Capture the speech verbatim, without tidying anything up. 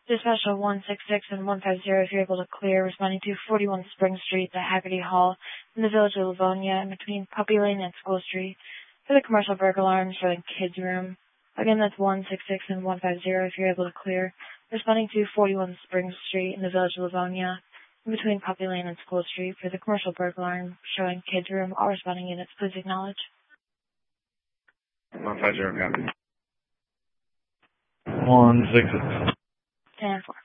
Dispatch one six six and one five zero if you're able to clear, responding to forty-one Spring Street, the Haggerty Hall, in the village of Livonia, in between Puppy Lane and School Street, for the commercial burglar alarm showing kids' room. Again, that's one six six and one five zero if you're able to clear, responding to forty-one Spring Street, in the village of Livonia, in between Puppy Lane and School Street, for the commercial burglar alarm showing kids' room. All responding units, please acknowledge. one five zero, copy. one six six. ten four.